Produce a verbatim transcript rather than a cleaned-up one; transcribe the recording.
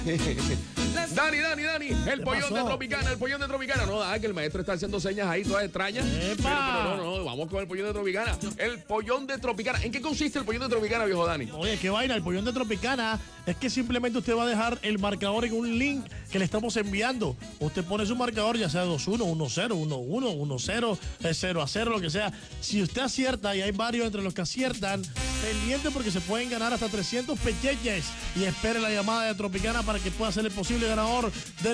Dani, Dani, Dani, el pollón pasó? de Tropicana, el pollón de Tropicana. No, da que el maestro está haciendo señas ahí todas extrañas. Pero, pero no, no, vamos con el pollón de Tropicana. El pollón de Tropicana. ¿En qué consiste el pollón de Tropicana, viejo Dani? Oye, qué vaina, el pollón de Tropicana es que simplemente usted va a dejar el marcador en un link que le estamos enviando. Usted pone su marcador, ya sea dos uno, uno cero, uno uno, uno cero, cero a cero, lo que sea. Si usted acierta, y hay varios entre los que aciertan, pendiente porque se pueden ganar hasta trescientos pequeñas. Y espere la llamada de Tropicana para que pueda ser el posible ganador del